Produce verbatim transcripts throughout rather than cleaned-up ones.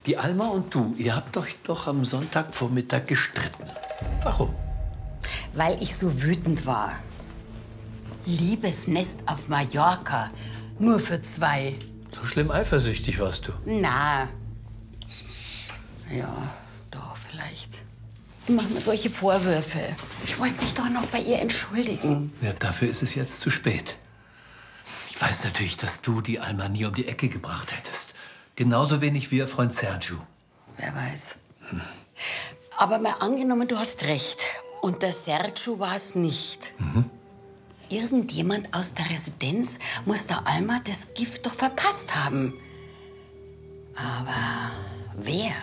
Die Alma und du, ihr habt euch doch am Sonntagvormittag gestritten. Warum? Weil ich so wütend war. Liebesnest auf Mallorca, nur für zwei. So schlimm eifersüchtig warst du? Na, ja, doch, vielleicht. Du machst mir solche Vorwürfe. Ich wollte mich doch noch bei ihr entschuldigen. Ja, dafür ist es jetzt zu spät. Ich weiß natürlich, dass du die Alma nie um die Ecke gebracht hättest. Genauso wenig wie ihr Freund Sergio. Wer weiß. Hm. Aber mal angenommen, du hast recht. Und der Sergio war es nicht. Mhm. Irgendjemand aus der Residenz muss der Alma das Gift doch verpasst haben. Aber wer?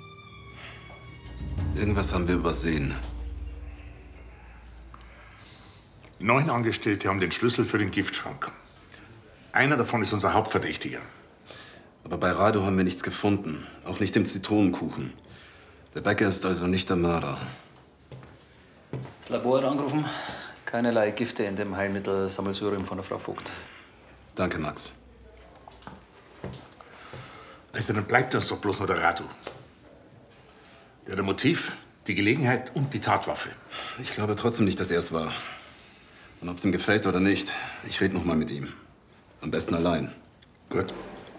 Irgendwas haben wir übersehen. Neun Angestellte haben den Schlüssel für den Giftschrank. Einer davon ist unser Hauptverdächtiger. Aber bei Radu haben wir nichts gefunden. Auch nicht im Zitronenkuchen. Der Bäcker ist also nicht der Mörder. Das Labor hat angerufen. Keinerlei Gifte in dem Heilmittelsammelsurium von der Frau Vogt. Danke, Max. Also dann bleibt uns doch bloß nur der Radu. Der hat ein Motiv, die Gelegenheit und die Tatwaffe. Ich glaube trotzdem nicht, dass er es war. Und ob es ihm gefällt oder nicht, ich rede noch mal mit ihm. Am besten allein. Gut.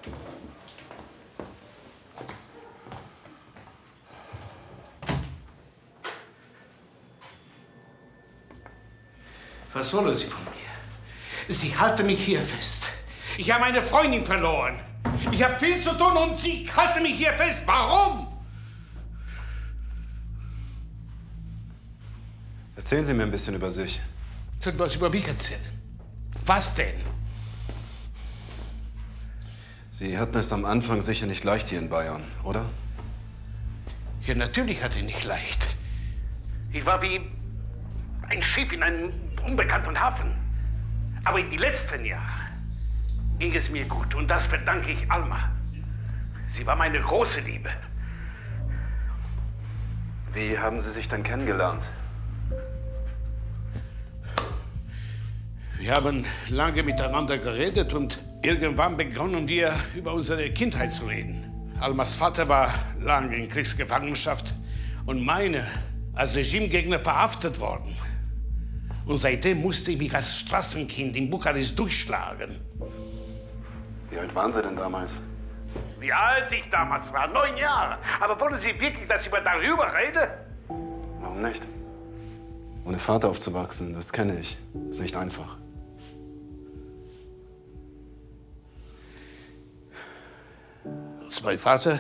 Was wollen Sie von mir? Sie halten mich hier fest. Ich habe meine Freundin verloren. Ich habe viel zu tun und Sie halten mich hier fest. Warum? Erzählen Sie mir ein bisschen über sich. Sollen wir was über mich erzählen? Was denn? Sie hatten es am Anfang sicher nicht leicht hier in Bayern, oder? Ja, natürlich hatte ich nicht leicht. Ich war wie ein Schiff in einem unbekannten Hafen. Aber in den letzten Jahren ging es mir gut. Und das verdanke ich Alma. Sie war meine große Liebe. Wie haben Sie sich dann kennengelernt? Wir haben lange miteinander geredet und irgendwann begonnen wir über unsere Kindheit zu reden. Almas Vater war lange in Kriegsgefangenschaft und meine als Regimegegner verhaftet worden. Und seitdem musste ich mich als Straßenkind in Bukarest durchschlagen. Wie alt waren Sie denn damals? Wie alt ich damals war? Neun Jahre. Aber wollen Sie wirklich, dass ich mal darüber rede? Warum nicht? Ohne Vater aufzuwachsen, das kenne ich. Ist nicht einfach. Als mein Vater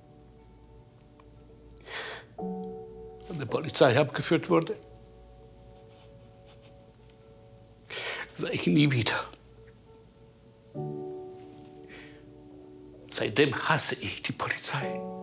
von der Polizei abgeführt wurde, sah ich ihn nie wieder. Seitdem hasse ich die Polizei.